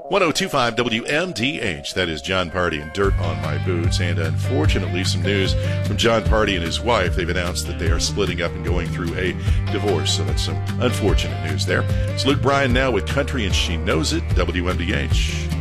1025 WMDH. That is John Party and Dirt on My Boots. And unfortunately, some news from John Party and his wife. They've announced that they are splitting up and going through a divorce. So that's some unfortunate news there. It's Luke Bryan now with Country and She Knows It, WMDH.